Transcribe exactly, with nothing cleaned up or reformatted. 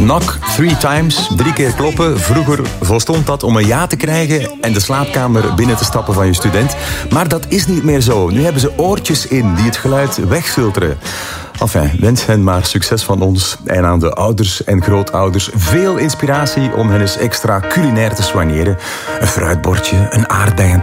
Knock three times, drie keer kloppen. Vroeger volstond dat om een ja te krijgen en de slaapkamer binnen te stappen van je student. Maar dat is niet meer zo. Nu hebben ze oortjes in die het geluid wegfilteren. Enfin, wens hen maar succes van ons en aan de ouders en grootouders veel inspiratie om hen eens extra culinair te soigneren. Een fruitbordje, een aardbei